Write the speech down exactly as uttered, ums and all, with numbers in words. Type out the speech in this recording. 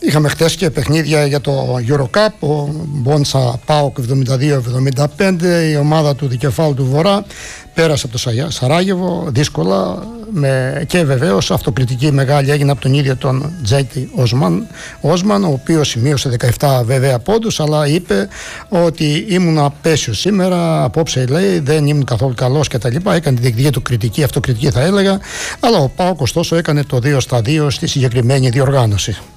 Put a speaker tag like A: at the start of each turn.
A: Είχαμε χτες και παιχνίδια για το Eurocup. Ο Μπόντσα ΠΑΟΚ εβδομήντα δύο εβδομήντα πέντε. Η ομάδα του Δικεφάλου του Βορρά πέρασε από το Σαράγεβο δύσκολα, με, και βεβαίως αυτοκριτική μεγάλη έγινε από τον ίδιο τον Τζέιτι Όσμαν, Όσμαν, ο οποίος σημείωσε δεκαεπτά βέβαια πόντους, αλλά είπε ότι ήμουν απέσιος σήμερα, απόψε λέει δεν ήμουν καθόλου καλός κτλ. Έκανε τη δική του κριτική, αυτοκριτική θα έλεγα, αλλά ο ΠΑΟΚ ωστόσο έκανε το δύο στα δύο στη συγκεκριμένη διοργάνωση.